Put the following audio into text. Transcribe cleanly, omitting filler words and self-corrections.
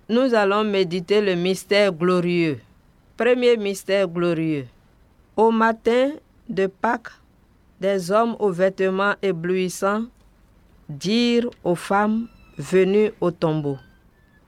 Nous allons méditer le mystère glorieux. Premier mystère glorieux. Au matin de Pâques, des hommes aux vêtements éblouissants dirent aux femmes venues au tombeau: